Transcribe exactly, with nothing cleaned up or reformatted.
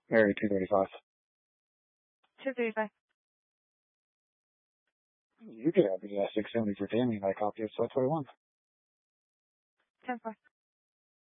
Mary, two thirty-five. two thirty-five. You could have the uh, six seventy for Danny, and I copy it, so that's what I want. ten four.